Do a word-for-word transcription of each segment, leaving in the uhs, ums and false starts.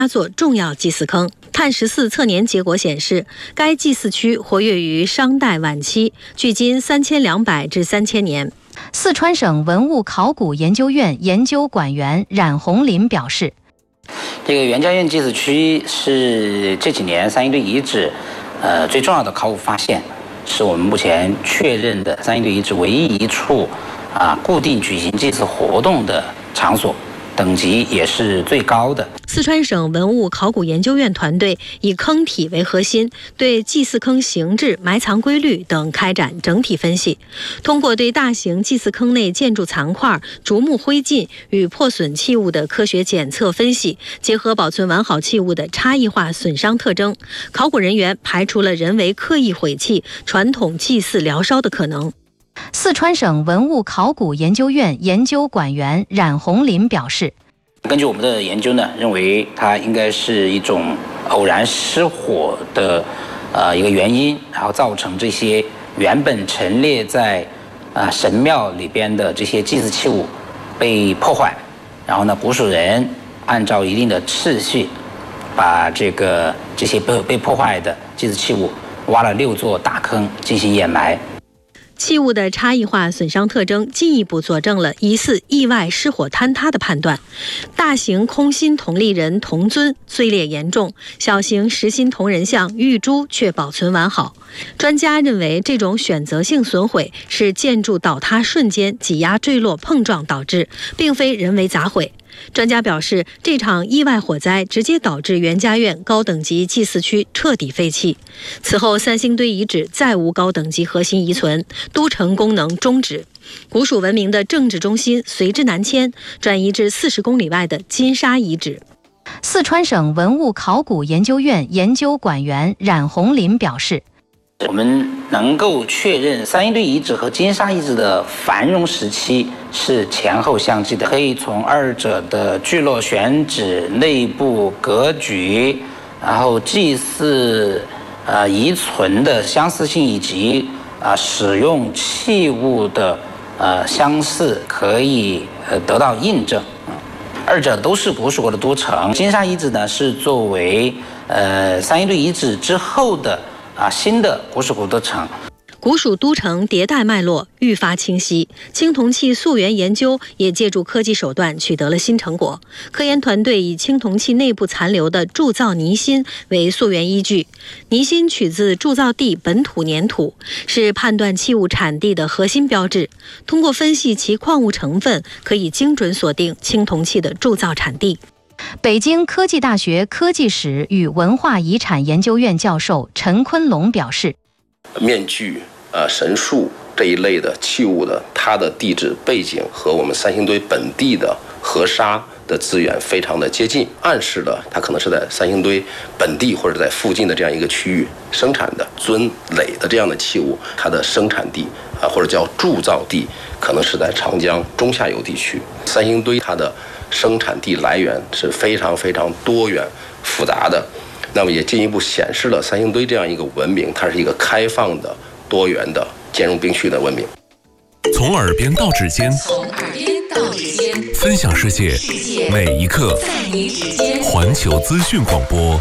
座重要祭祀坑。碳十四测年结果显示，该祭祀区活跃于商代晚期，距今三千两百至三千年。 四川省文物考古研究院研究馆员冉红林表示， 这个袁家院祭祀区是这几年三星堆遗址呃最重要的考古发现，是我们目前确认的三星堆遗址唯一一处啊固定举行祭祀活动的场所，等级也是最高的。 四川省文物考古研究院团队以坑体为核心，对祭祀坑形制、埋藏规律等开展整体分析。通过对大型祭祀坑内建筑残块、竹木灰烬与破损器物的科学检测分析，结合保存完好器物的差异化损伤特征，考古人员排除了人为刻意毁弃、传统祭祀燎烧的可能。 四川省文物考古研究院研究馆员冉红林表示， 根据我们的研究呢，认为它应该是一种偶然失火的呃一个原因，然后造成这些原本陈列在啊、呃、神庙里边的这些祭祀器物被破坏，然后呢，古蜀人按照一定的次序，把这个这些被被破坏的祭祀器物挖了六座大坑进行掩埋。 器物的差异化损伤特征进一步佐证了疑似意外失火坍塌的判断。大型空心铜立人铜尊碎裂严重，小型实心铜人像玉珠却保存完好。专家认为，这种选择性损毁是建筑倒塌瞬间挤压坠落碰撞导致，并非人为砸毁。专家表示，这场意外火灾直接导致袁家院高等级祭祀区彻底废弃。此后，三星堆遗址再无高等级核心遗存，都城功能终止。古蜀文明的政治中心随之南迁，转移至四十公里外的金沙遗址。 四川省文物考古研究院研究馆员冉红林表示， 我们能够确认三星堆遗址和金沙遗址的繁荣时期是前后相继的，可以从二者的聚落选址、内部格局，然后祭祀呃遗存的相似性以及啊、呃、使用器物的呃相似，可以呃得到印证。二者都是古蜀国的都城。金沙遗址呢是作为呃三星堆遗址之后的啊，新的古蜀国都城。 古蜀都城迭代脉络愈发清晰，青铜器溯源研究也借助科技手段取得了新成果。科研团队以青铜器内部残留的铸造泥芯为溯源依据，泥芯取自铸造地本土粘土，是判断器物产地的核心标志。通过分析其矿物成分，可以精准锁定青铜器的铸造产地。 北京科技大学科技史与文化遗产研究院教授陈坤龙表示， 面具、呃神树这一类的器物的，它的地质背景和我们三星堆本地的河沙的资源非常的接近，暗示了它可能是在三星堆本地或者在附近的这样一个区域生产的尊垒的这样的器物，它的生产地啊、呃、或者叫铸造地可能是在长江中下游地区。三星堆它的生产地来源是非常非常多元复杂的，那么也进一步显示了三星堆这样一个文明，它是一个开放的、多元的、兼容并蓄的文明。 从耳边到指尖， 从耳边到指尖， 分享世界， 世界每一刻， 在你指尖。 环球资讯广播。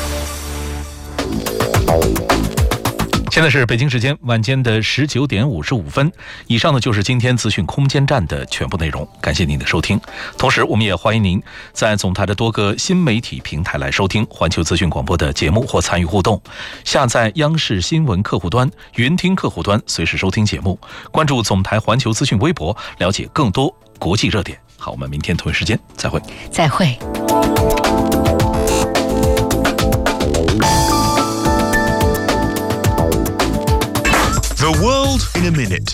现在是北京时间晚间的十九点五十五分。以上呢就是今天资讯空间站的全部内容，感谢您的收听。同时，我们也欢迎您在总台的多个新媒体平台来收听环球资讯广播的节目或参与互动。下载央视新闻客户端、云听客户端，随时收听节目。关注总台环球资讯微博，了解更多国际热点。好，我们明天同一时间再会。 再会。 The world in a minute。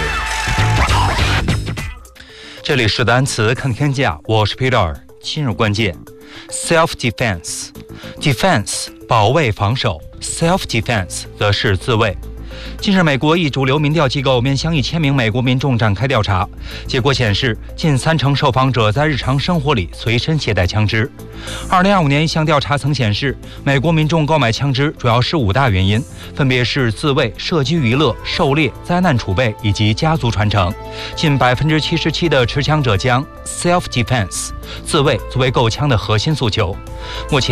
这里是单词看天价，我是 Peter。今日关键 ：self-defense。defense 保卫防守 ，self-defense 则是自卫。近日，美国一主流民调机构面向一千名美国民众展开调查，结果显示，近三成受访者在日常生活里随身携带枪支。二零二五年一项调查曾显示，美国民众购买枪支主要是五大原因，分别是自卫、射击娱乐、狩猎、灾难储备以及家族传承。近百分之七十七的持枪者将 self-defense 自卫作为购枪的核心诉求。目前